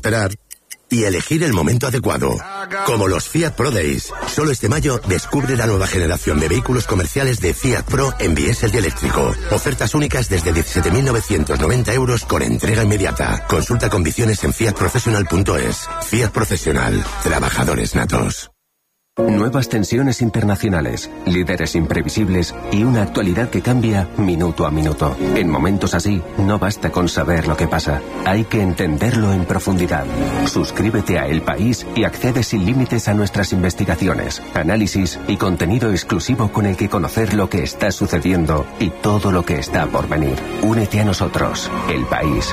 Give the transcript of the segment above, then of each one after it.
esperar y elegir el momento adecuado. Como los Fiat Pro Days. Solo este mayo descubre la nueva generación de vehículos comerciales de Fiat Pro en diésel y eléctrico. Ofertas únicas desde 17.990 euros con entrega inmediata. Consulta condiciones en fiatprofessional.es. Fiat Profesional. Trabajadores natos. Nuevas tensiones internacionales, líderes imprevisibles y una actualidad que cambia minuto a minuto. En momentos así, no basta con saber lo que pasa, hay que entenderlo en profundidad. Suscríbete a El País y accede sin límites a nuestras investigaciones, análisis y contenido exclusivo con el que conocer lo que está sucediendo y todo lo que está por venir. Únete a nosotros, El País.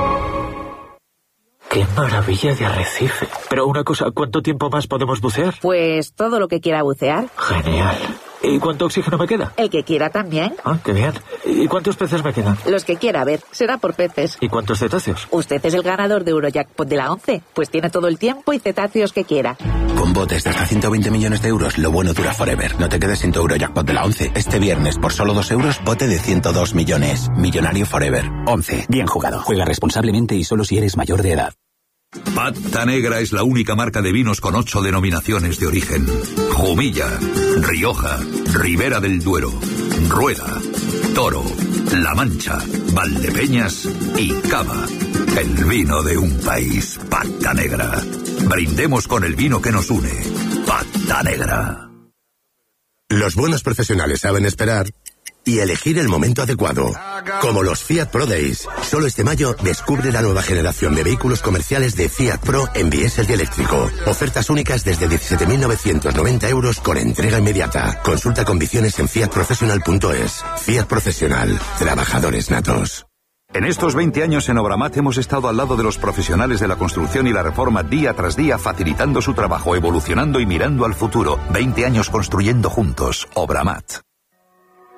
¡Qué maravilla de arrecife! Pero una cosa, ¿cuánto tiempo más podemos bucear? Pues todo lo que quiera bucear. Genial. ¿Y cuánto oxígeno me queda? El que quiera también. Ah, qué bien. ¿Y cuántos peces me quedan? Los que quiera, a ver, será por peces. ¿Y cuántos cetáceos? Usted es el ganador de Eurojackpot de la 11, pues tiene todo el tiempo y cetáceos que quiera. Con botes de hasta 120 millones de euros, lo bueno dura forever. No te quedes sin tu Eurojackpot de la 11. Este viernes, por solo 2 euros, bote de 102 millones. Millonario forever. 11. Bien jugado. Juega responsablemente y solo si eres mayor de edad. Pata Negra es la única marca de vinos con 8 denominaciones de origen. Jumilla, Rioja, Ribera del Duero, Rueda, Toro, La Mancha, Valdepeñas y Cava. El vino de un país. Pata Negra. Brindemos con el vino que nos une. Pata Negra. Los buenos profesionales saben esperar y elegir el momento adecuado. Como los Fiat Pro Days. Solo este mayo descubre la nueva generación de vehículos comerciales de Fiat Pro en diésel y eléctrico. Ofertas únicas desde 17.990 euros con entrega inmediata. Consulta condiciones en fiatprofessional.es. Fiat Profesional. Trabajadores natos. En estos 20 años en Obramat hemos estado al lado de los profesionales de la construcción y la reforma día tras día, facilitando su trabajo, evolucionando y mirando al futuro. 20 años construyendo juntos. Obramat.